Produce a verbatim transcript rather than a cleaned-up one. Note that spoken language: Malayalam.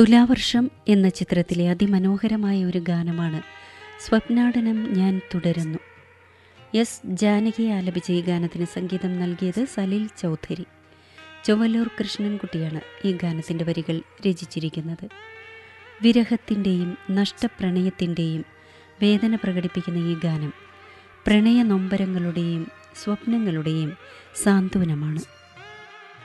തുലാവർഷം എന്ന ചിത്രത്തിലെ അതിമനോഹരമായ ഒരു ഗാനമാണ് സ്വപ്നാടനം ഞാൻ തുടരുന്നു. എസ് ജാനകി ആലപിച്ച ഈ ഗാനത്തിന് സംഗീതം നൽകിയത് സലീൽ ചൗധരി. ചൊവ്വല്ലൂർ കൃഷ്ണൻകുട്ടിയാണ് ഈ ഗാനത്തിൻ്റെ വരികൾ രചിച്ചിരിക്കുന്നത്. വിരഹത്തിൻ്റെയും നഷ്ടപ്രണയത്തിൻ്റെയും വേദന പ്രകടിപ്പിക്കുന്ന ഈ ഗാനം പ്രണയ നൊമ്പരങ്ങളുടെയും സ്വപ്നങ്ങളുടെയും സാന്ത്വനമാണ്.